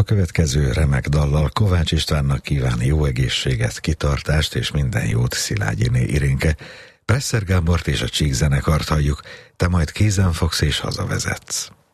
következő remek dallal Kovács Istvánnak kíván jó egészséget, kitartást és minden jót Szilágyiné Irénke. Presser Gábort és a Csík zenekart halljuk, te majd kézen fogsz és hazavezetsz.